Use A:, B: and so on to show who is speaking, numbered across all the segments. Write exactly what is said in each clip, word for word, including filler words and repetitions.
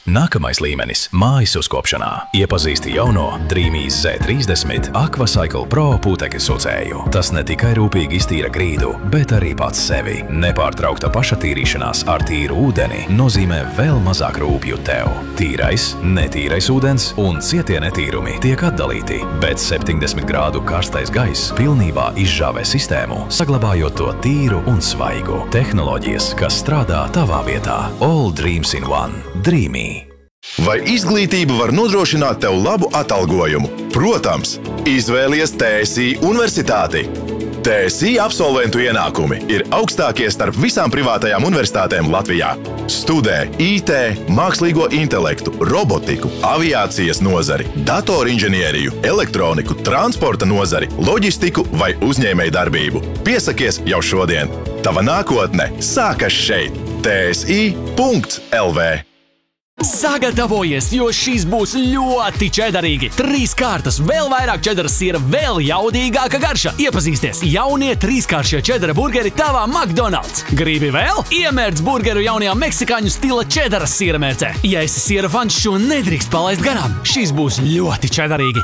A: Nākamais līmenis – mājas uzkopšanā. Iepazīsti jauno Dreamīs Z trīsdesmit Aquacycle Pro putekļu sucēju. Tas ne tikai rūpīgi iztīra grīdu, bet arī pats sevi. Nepārtraukta pašatīrīšanās ar tīru ūdeni nozīmē vēl mazāk rūpju tev. Tīrais, netīrais ūdens un cietie netīrumi tiek atdalīti, bet septiņdesmit grādu karstais gaiss pilnībā izžāvē sistēmu, saglabājot to tīru un svaigu. Tehnoloģijas, kas strādā tavā vietā. All dreams in one. Dreamy.
B: Vai izglītība var nodrošināt tev labu atalgojumu? Protams, izvēlies T S I universitāti. T S I absolventu ienākumi ir augstākie starp visām privātajām universitātēm Latvijā. Studē I T, mākslīgo intelektu, robotiku, aviācijas nozari, datorinženieriju, elektroniku, transporta nozari, loģistiku vai uzņēmējdarbību. Piesakies jau šodien. Tava nākotne sākas šeit. T S I punkts L V.
C: Sagatavojies, jo šīs būs ļoti čedarīgi. Trīs kārtas, vēl vairāk čedara sīra, vēl jaudīgāka garša. Iepazīsties jaunie trīskāršie čedara burgeri tavā McDonald's. Gribi vēl? Iemērc burgeru jaunajā meksikāņu stila čedara sīra mērcē. Ja esi sīra fans, šo nedrīkst palaist garām. Šīs būs ļoti čedarīgi.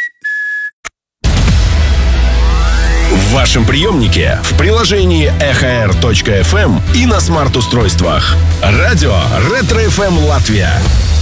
D: В вашем приемнике, в приложении эх эр точка эф эм и на смарт-устройствах. Радио Ретро-эф эм Латвия.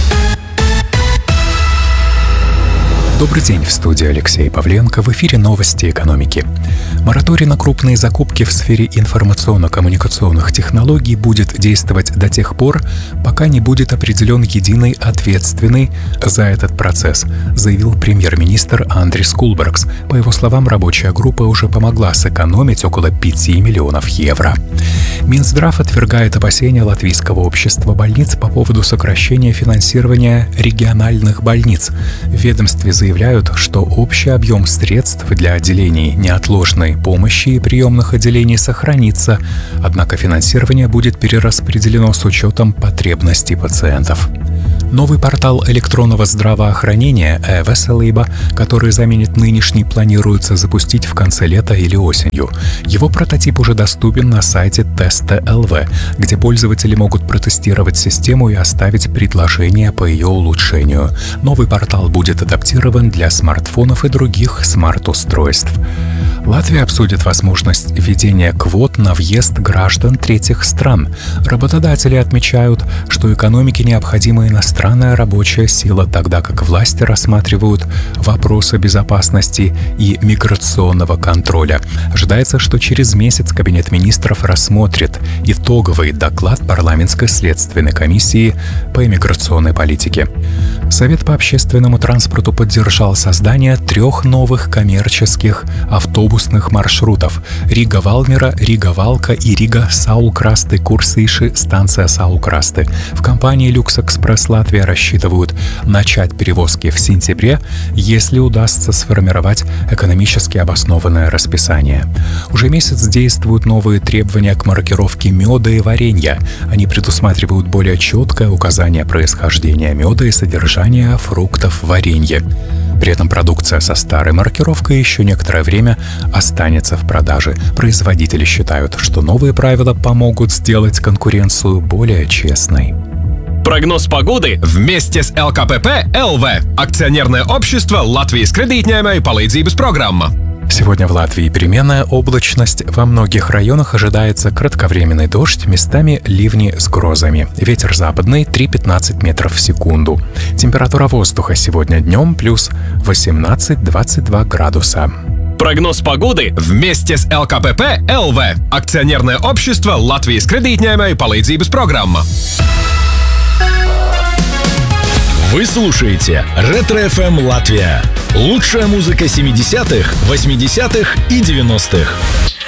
E: Добрый день, в студии Алексей Павленко. В эфире новости экономики. Мораторий на крупные закупки в сфере информационно-коммуникационных технологий будет действовать до тех пор, пока не будет определен единый ответственный за этот процесс, заявил премьер-министр Андрис Кулбергс. По его словам, рабочая группа уже помогла сэкономить около пяти миллионов евро. Минздрав отвергает опасения Латвийского общества больниц по поводу сокращения финансирования региональных больниц. В ведомстве заявляют, Заявляют, что общий объем средств для отделений неотложной помощи и приемных отделений сохранится, однако финансирование будет перераспределено с учетом потребностей пациентов. Новый портал электронного здравоохранения e-Veselība, который заменит нынешний, планируется запустить в конце лета или осенью. Его прототип уже доступен на сайте тест точка эл ви, где пользователи могут протестировать систему и оставить предложения по ее улучшению. Новый портал будет адаптирован для смартфонов и других смарт-устройств. Латвия обсудит возможность введения квот на въезд граждан третьих стран. Работодатели отмечают, что экономике необходима иностранная рабочая сила, тогда как власти рассматривают вопросы безопасности и миграционного контроля. Ожидается, что через месяц Кабинет министров рассмотрит итоговый доклад парламентской следственной комиссии по иммиграционной политике. Совет по общественному транспорту поддержал создание трех новых коммерческих автобусных маршрутов: Рига-Валмера, Рига-Валка и Рига-Саулкрасты, Курсиши, станция Саулкрасты. В компании «Люкс-Экспресс Латвия» рассчитывают начать перевозки в сентябре, если удастся сформировать экономически обоснованное расписание. Уже месяц действуют новые требования к маркировке меда и варенья. Они предусматривают более четкое указание происхождения меда и содержания фруктов в варенье. При этом продукция со старой маркировкой еще некоторое время останется в продаже. Производители считают, что новые правила помогут сделать конкуренцию более честной.
C: Прогноз погоды
D: вместе с эл ка пэ пэ эл ви. Акционерное общество Латвijas kredītņēmēju palīdzības программа.
E: Сегодня в Латвии переменная облачность. Во многих районах ожидается кратковременный дождь, местами ливни с грозами. Ветер западный три-пятнадцать метров в секунду. Температура воздуха сегодня днем плюс восемнадцать-двадцать два градуса.
C: Прогноз погоды
D: вместе с эл ка пэ пэ эл ви. Акционерное общество Латвijas kredītņēmēju palīdzības программа. Вы слушаете Ретро-эф эм Латвия. Лучшая музыка семидесятых, восьмидесятых и девяностых.